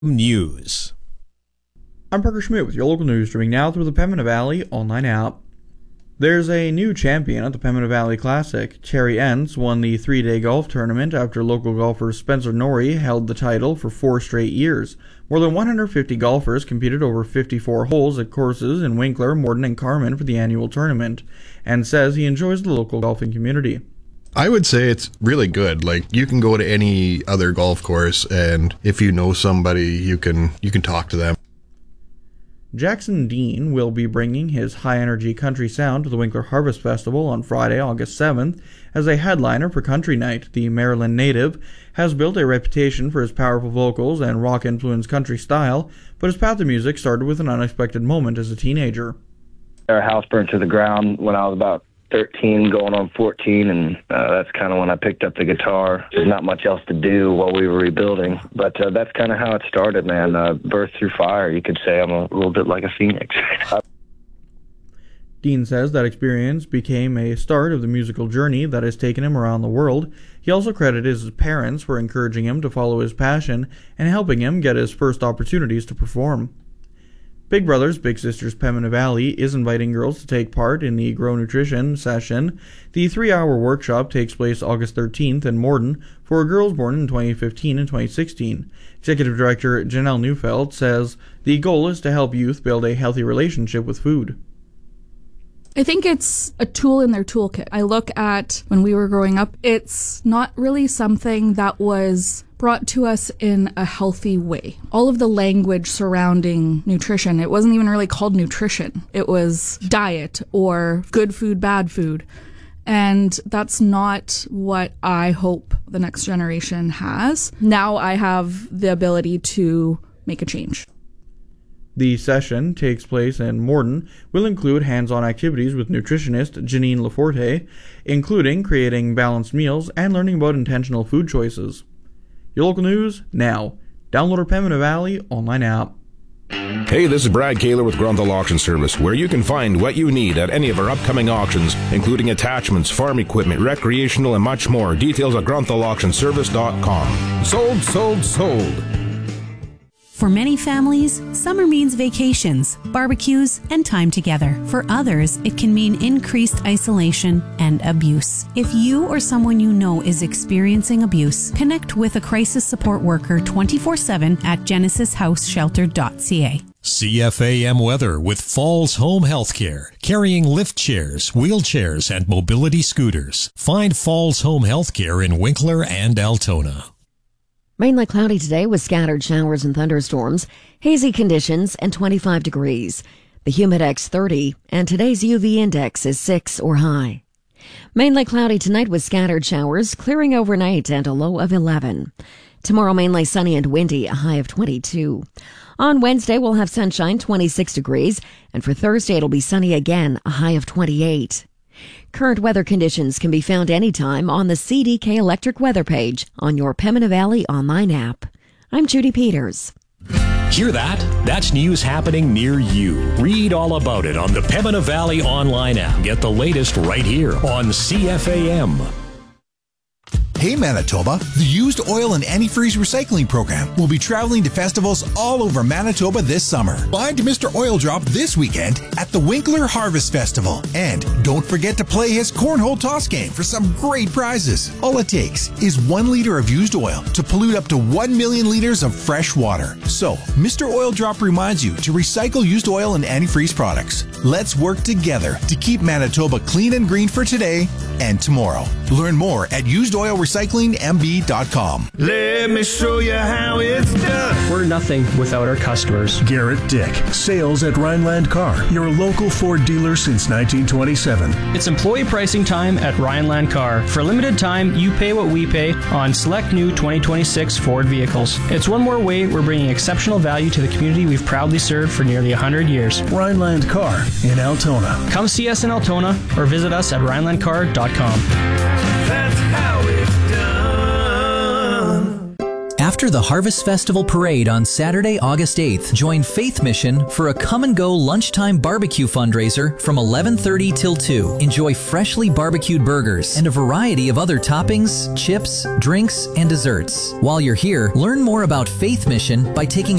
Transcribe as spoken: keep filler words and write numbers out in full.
News. I'm Parker Schmidt with your local news, streaming now through the Pembina Valley online app. There's a new champion at the Pembina Valley Classic. Terry Entz won the three-day golf tournament after local golfer Spencer Norrie held the title for four straight years. More than one hundred fifty golfers competed over fifty-four holes at courses in Winkler, Morden, and Carman for the annual tournament, and says he enjoys the local golfing community. I would say it's really good. Like, you can go to any other golf course, and if you know somebody, you can you can talk to them. Jackson Dean will be bringing his high-energy country sound to the Winkler Harvest Festival on Friday, August seventh, as a headliner for Country Night. The Maryland native has built a reputation for his powerful vocals and rock-influenced country style, but his path to music started with an unexpected moment as a teenager. Our house burned to the ground when I was about thirteen, going on fourteen, and uh, that's kind of when I picked up the guitar. There's not much else to do while we were rebuilding, but uh, that's kind of how it started, man. Uh, birth through fire, you could say. I'm a little bit like a phoenix. Dean says that experience became a start of the musical journey that has taken him around the world. He also credited his parents for encouraging him to follow his passion and helping him get his first opportunities to perform. Big Brothers Big Sisters Pembina Valley is inviting girls to take part in the Grow Nutrition session. The three-hour workshop takes place August thirteenth in Morden for girls born in twenty fifteen and twenty sixteen. Executive Director Janelle Neufeld says the goal is to help youth build a healthy relationship with food. I think it's a tool in their toolkit. I look at when we were growing up, it's not really something that was brought to us in a healthy way. All of the language surrounding nutrition, it wasn't even really called nutrition. It was diet or good food, bad food. And that's not what I hope the next generation has. Now I have the ability to make a change. The session takes place in Morden, will include hands-on activities with nutritionist Janine Laforte, including creating balanced meals and learning about intentional food choices. Your local news now. Download our Pembina Valley online app. Hey, this is Brad Kaler with Grunthal Auction Service, where you can find what you need at any of our upcoming auctions, including attachments, farm equipment, recreational, and much more. Details at grunthal auction service dot com. Sold, sold, sold. For many families, summer means vacations, barbecues, and time together. For others, it can mean increased isolation and abuse. If you or someone you know is experiencing abuse, connect with a crisis support worker twenty-four seven at genesis house shelter dot c a. C F A M weather with Falls Home Healthcare, carrying lift chairs, wheelchairs, and mobility scooters. Find Falls Home Healthcare in Winkler and Altona. Mainly cloudy today with scattered showers and thunderstorms, hazy conditions, and twenty-five degrees. The Humidex thirty, and today's U V index is six or high. Mainly cloudy tonight with scattered showers, clearing overnight and a low of eleven. Tomorrow mainly sunny and windy, a high of twenty-two. On Wednesday we'll have sunshine, twenty-six degrees, and for Thursday it'll be sunny again, a high of twenty-eight. Current weather conditions can be found anytime on the C D K Electric weather page on your Pembina Valley online app. I'm Judy Peters. Hear that? That's news happening near you. Read all about it on the Pembina Valley online app. Get the latest right here on C F A M. Hey Manitoba, the Used Oil and Antifreeze Recycling Program will be traveling to festivals all over Manitoba this summer. Find Mister Oil Drop this weekend at the Winkler Harvest Festival. And don't forget to play his cornhole toss game for some great prizes. All it takes is one liter of used oil to pollute up to one million liters of fresh water. So, Mister Oil Drop reminds you to recycle used oil and antifreeze products. Let's work together to keep Manitoba clean and green for today and tomorrow. Learn more at used oil recycling m b dot com. Let me show you how it's done. We're nothing without our customers. Garrett Dick, sales at Rhineland Car, your local Ford dealer since nineteen twenty-seven. It's employee pricing time at Rhineland Car. For a limited time, you pay what we pay on select new twenty twenty-six Ford vehicles. It's one more way we're bringing exceptional value to the community we've proudly served for nearly one hundred years. Rhineland Car in Altona. Come see us in Altona or visit us at rhineland car dot com. That's how it's done. After the Harvest Festival Parade on Saturday, August eighth, join Faith Mission for a come-and-go lunchtime barbecue fundraiser from eleven thirty till two. Enjoy freshly barbecued burgers and a variety of other toppings, chips, drinks, and desserts. While you're here, learn more about Faith Mission by taking